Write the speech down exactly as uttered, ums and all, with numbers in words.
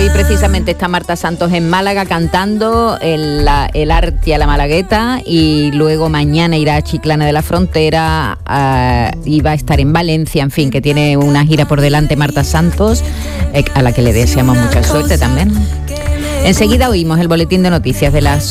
hoy precisamente está Marta Santos en Málaga cantando el, la, el Arte a la Malagueta, y luego mañana irá a Chiclana de la Frontera uh, y va a estar en Valencia, en fin, que tiene una gira por delante Marta Santos, eh, a la que le deseamos mucha suerte también. Enseguida oímos el boletín de noticias de las